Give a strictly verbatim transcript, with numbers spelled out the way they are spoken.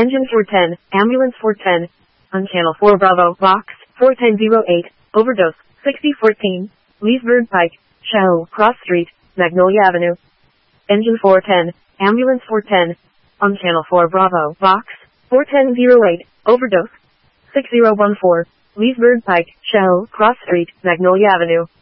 Engine four ten, Ambulance four ten, on Channel four Bravo, Box four ten oh eight, Overdose, sixty fourteen, Leesburg Pike, Shell, Cross Street, Magnolia Avenue. Engine four ten, Ambulance four ten, on Channel four Bravo, Box four ten oh eight, Overdose, six oh one four, Leesburg Pike, Shell, Cross Street, Magnolia Avenue.